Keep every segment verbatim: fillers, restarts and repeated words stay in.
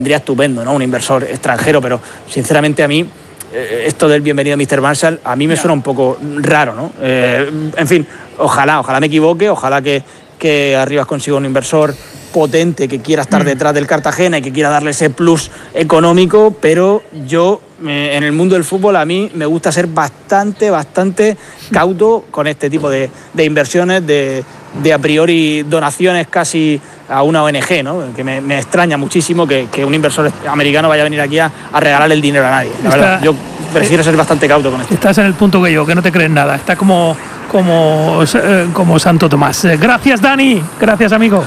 Sería estupendo, ¿no? Un inversor extranjero, pero sinceramente a mí eh, esto del bienvenido mister Marshall a mí me suena un poco raro, ¿no? Eh, en fin, ojalá, ojalá me equivoque, ojalá que, que Arribas consiga un inversor potente que quiera estar detrás del Cartagena y que quiera darle ese plus económico, pero yo eh, en el mundo del fútbol a mí me gusta ser bastante, bastante cauto con este tipo de, de inversiones, de, de a priori donaciones casi a una O N G, ¿no? Que me, me extraña muchísimo que, que un inversor americano vaya a venir aquí a, a regalarle el dinero a nadie. La Está, verdad, yo prefiero ser bastante cauto con esto. Estás en el punto que yo, que no te crees nada. Está como, como, como Santo Tomás. Gracias, Dani. Gracias, amigo.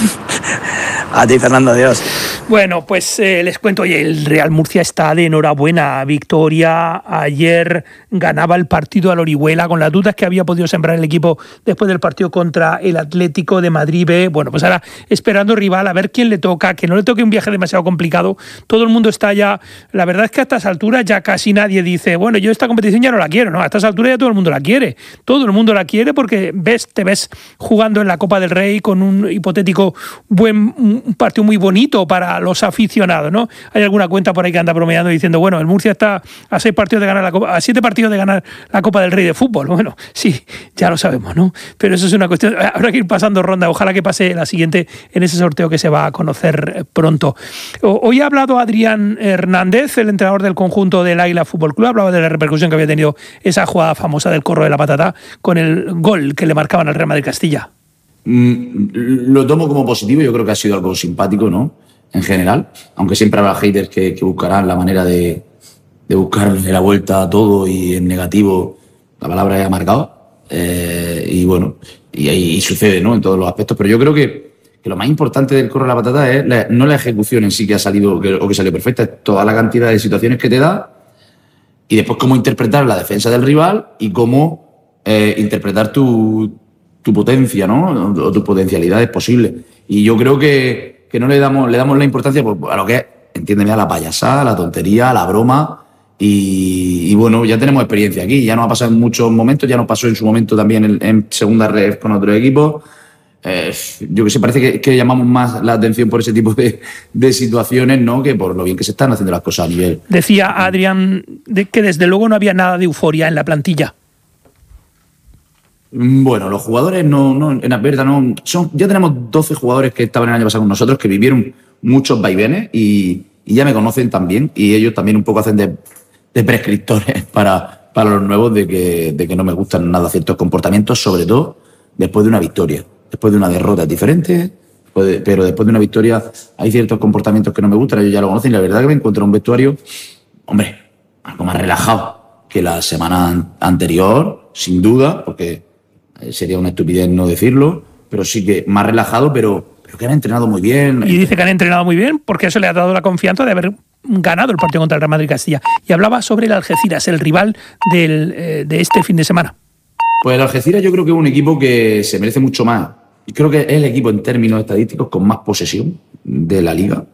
A ti, Fernando, adiós. Bueno, pues eh, les cuento, oye, el Real Murcia está de enhorabuena. Victoria, ayer ganaba el partido al Orihuela con las dudas que había podido sembrar el equipo después del partido contra el Atlético de Madrid B. Bueno, pues ahora esperando rival a ver quién le toca, que no le toque un viaje demasiado complicado. Todo el mundo está ya, la verdad es que a estas alturas ya casi nadie dice, bueno, yo esta competición ya no la quiero, ¿no? A estas alturas ya todo el mundo la quiere. Todo el mundo la quiere porque ves, te ves jugando en la Copa del Rey con un hipotético buen un partido muy bonito para los aficionados, ¿no? Hay alguna cuenta por ahí que anda promediando diciendo, bueno, el Murcia está a seis partidos de ganar la Copa, a siete partidos de ganar la Copa del Rey de fútbol. Bueno, sí, ya lo sabemos, ¿no? Pero eso es una cuestión, habrá que ir pasando ronda, ojalá que pase la siguiente en ese sorteo que se va a conocer pronto. Hoy ha hablado Adrián Hernández, el entrenador del conjunto del Águila Fútbol Club, hablaba de la repercusión que había tenido esa jugada famosa del corro de la patata con el gol que le marcaban al Real Madrid Castilla. Mm, lo tomo como positivo, yo creo que ha sido algo simpático, ¿no? En general, aunque siempre habrá haters que, que buscarán la manera de, de buscarle la vuelta a todo y en negativo la palabra es amargado. Eh, y bueno, y, y sucede, ¿no? En todos los aspectos, pero yo creo que, que lo más importante del corro de la patata es la, no la ejecución en sí que ha salido que, o que salió perfecta, es toda la cantidad de situaciones que te da y después cómo interpretar la defensa del rival y cómo eh, interpretar tu, tu potencia, ¿no? O tus potencialidades posibles. Y yo creo que que no le damos, le damos la importancia pues, a lo que es, entiéndeme, a la payasada, a la tontería, a la broma. Y, y bueno, ya tenemos experiencia aquí, ya nos ha pasado en muchos momentos, ya nos pasó en su momento también en, en segunda red con otros equipos. Eh, yo que sé, parece que, que llamamos más la atención por ese tipo de, de situaciones, ¿no? Que por lo bien que se están haciendo las cosas a nivel. Decía Adrián de que desde luego no había nada de euforia en la plantilla. Bueno, los jugadores no, no en verdad no son. Ya tenemos doce jugadores que estaban el año pasado con nosotros, que vivieron muchos vaivenes y, y ya me conocen también. Y ellos también un poco hacen de, de prescriptores para, para los nuevos de que, de que no me gustan nada ciertos comportamientos, sobre todo después de una victoria. Después de una derrota es diferente, pero después de una victoria hay ciertos comportamientos que no me gustan, ellos ya lo conocen. Y la verdad que me encuentro en un vestuario, hombre, algo más relajado que la semana anterior, sin duda, porque sería una estupidez no decirlo, pero sí que más relajado, pero, pero que han entrenado muy bien. Y dice que han entrenado muy bien porque eso le ha dado la confianza de haber ganado el partido contra el Real Madrid Castilla. Y hablaba sobre el Algeciras, el rival del, eh, de este fin de semana. Pues el Algeciras yo creo que es un equipo que se merece mucho más. Y creo que es el equipo en términos estadísticos con más posesión de la liga,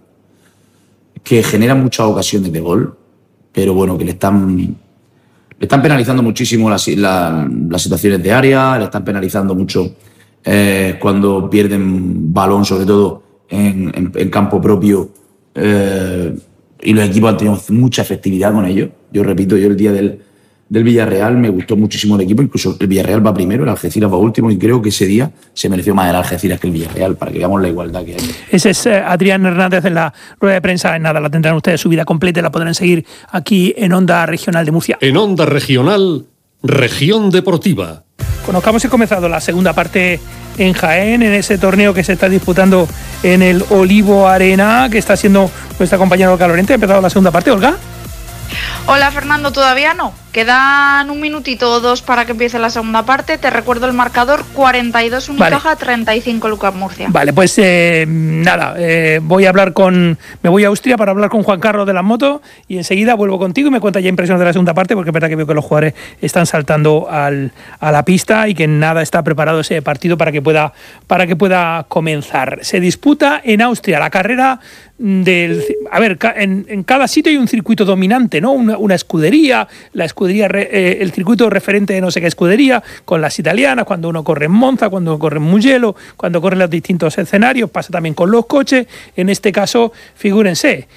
que genera muchas ocasiones de gol, pero bueno, que le están... Le están penalizando muchísimo las, la, las situaciones de área, le están penalizando mucho eh, cuando pierden balón, sobre todo en, en, en campo propio, eh, y los equipos han tenido mucha efectividad con ello. Yo repito, yo el día del, del Villarreal me gustó muchísimo el equipo, incluso el Villarreal va primero, el Algeciras va último, y creo que ese día se mereció más el Algeciras que el Villarreal, para que veamos la igualdad que hay. Ese es eh, Adrián Hernández en la rueda de prensa. En nada, la tendrán ustedes su vida completa y la podrán seguir aquí en Onda Regional de Murcia. En Onda Regional, Región Deportiva. Conozcamos, he comenzado la segunda parte en Jaén, en ese torneo que se está disputando en el Olivo Arena, que está siendo nuestra compañera Olga Lorente. Ha empezado la segunda parte, Olga. Hola Fernando, todavía no. Quedan un minutito o dos para que empiece la segunda parte. Te recuerdo el marcador: cuarenta y dos Unicaja, vale. treinta y cinco Lucas Murcia. Vale, pues eh, nada, eh, voy a hablar con... Me voy a Austria para hablar con Juan Carlos de la Moto y enseguida vuelvo contigo y me cuenta ya impresiones de la segunda parte, porque es verdad que veo que los jugadores están saltando al, a la pista y que nada está preparado ese partido para que pueda, para que pueda comenzar. Se disputa en Austria la carrera del... A ver, en, en cada sitio hay un circuito dominante, ¿no? Una, una escudería, la escudería escudería, eh, el circuito referente de no sé qué escudería, con las italianas, cuando uno corre en Monza, cuando uno corre en Mugello, cuando corre en los distintos escenarios, pasa también con los coches. En este caso, figúrense,